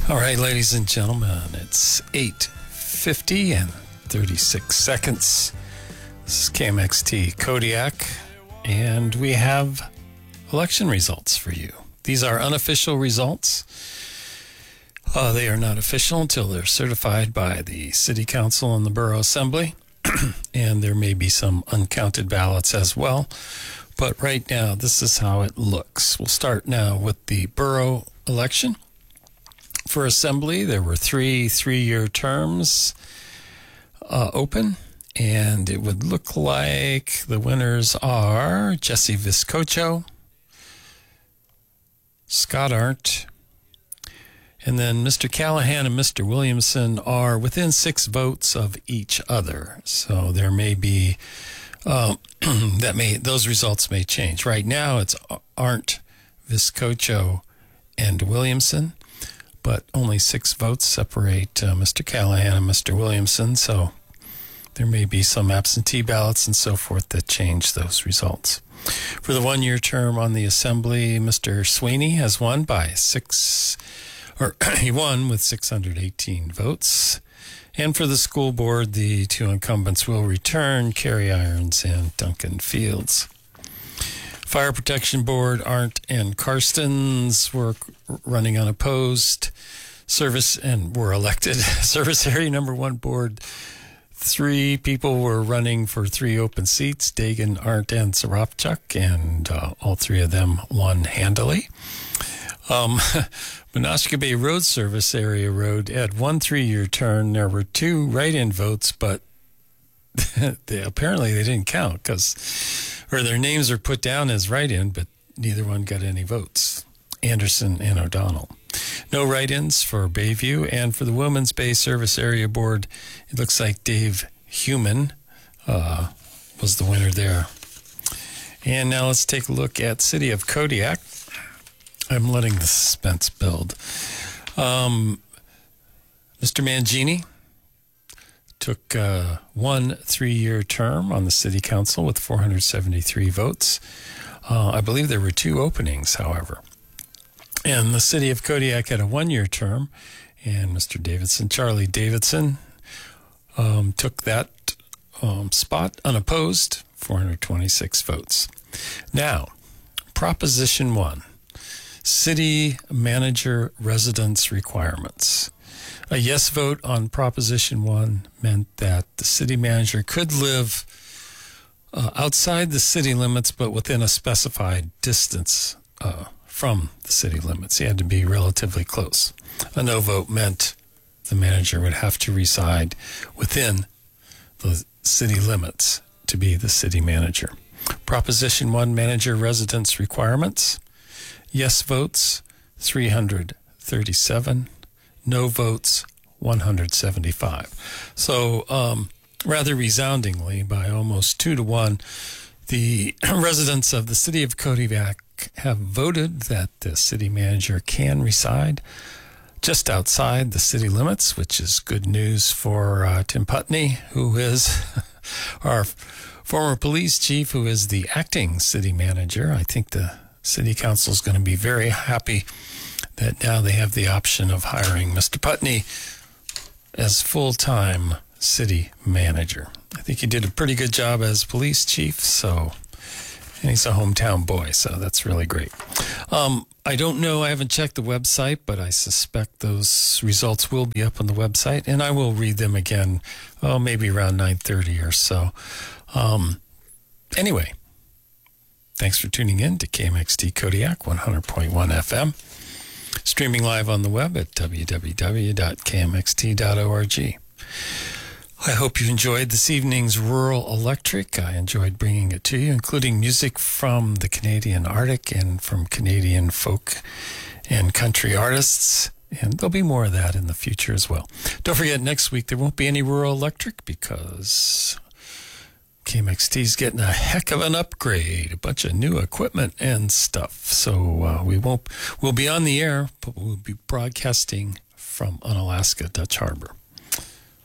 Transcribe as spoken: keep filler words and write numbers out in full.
All right, ladies and gentlemen, it's eight fifty and thirty-six seconds. This is K M X T Kodiak, and we have election results for you. These are unofficial results. Uh, they are not official until they're certified by the City Council and the Borough Assembly, and there may be some uncounted ballots as well. But right now, this is how it looks. We'll start now with the borough election. For Assembly, there were three three-year terms uh, open, and it would look like the winners are Jesse Viscocho, Scott Arndt, and then Mister Callahan and Mister Williamson are within six votes of each other. So there may be uh, that may those results may change. Right now, it's Arndt, Viscocho, and Williamson. But only six votes separate uh, Mister Callahan and Mister Williamson, so there may be some absentee ballots and so forth that change those results. For the one-year term on the Assembly, Mister Sweeney has won by six, or he won with six hundred eighteen votes. And for the school board, the two incumbents will return, Kerry Irons and Duncan Fields. Fire Protection Board, Arndt and Karstens were running unopposed. Service and were elected. Service Area Number One Board, three people were running for three open seats, Dagan, Arndt, and Sarapchuk, and uh, all three of them won handily. Um, Menasha Bay Road Service Area Road had one three-year term. There were two write-in votes, but they, apparently they didn't count because... or their names are put down as write-in, but neither one got any votes, Anderson and O'Donnell. No write-ins for Bayview, and for the Women's Bay Service Area Board, it looks like Dave Human uh, was the winner there. And now let's take a look at City of Kodiak. I'm letting the suspense build. Um, Mister Mangini took uh, one three-year term on the City Council with four hundred seventy-three votes. Uh, I believe there were two openings, however. And the City of Kodiak had a one-year term, and Mister Davidson, Charlie Davidson, um, took that um, spot unopposed, four hundred twenty-six votes. Now, Proposition one, City Manager Residence Requirements. A yes vote on Proposition one meant that the city manager could live uh, outside the city limits, but within a specified distance uh, from the city limits. He had to be relatively close. A no vote meant the manager would have to reside within the city limits to be the city manager. Proposition one, Manager Residence Requirements. Yes votes, three hundred thirty-seven. No votes, one hundred seventy-five. So um, rather resoundingly, by almost two to one, the residents of the city of Kodiak have voted that the city manager can reside just outside the city limits, which is good news for uh, Tim Putney, who is our former police chief, who is the acting city manager. I think the city council is going to be very happy that now they have the option of hiring Mister Putney as full-time city manager. I think he did a pretty good job as police chief, so, and he's a hometown boy, so that's really great. Um, I don't know, I haven't checked the website, but I suspect those results will be up on the website, and I will read them again, oh, maybe around nine thirty or so. Um, anyway, thanks for tuning in to K M X T Kodiak one hundred point one F M. Streaming live on the web at w w w dot k m x t dot org. I hope you enjoyed this evening's Rural Electric. I enjoyed bringing it to you, including music from the Canadian Arctic and from Canadian folk and country artists. And there'll be more of that in the future as well. Don't forget, next week there won't be any Rural Electric because K M X T's getting a heck of an upgrade, a bunch of new equipment and stuff. So uh, we won't, we'll be on the air, but we'll be broadcasting from Unalaska Dutch Harbor.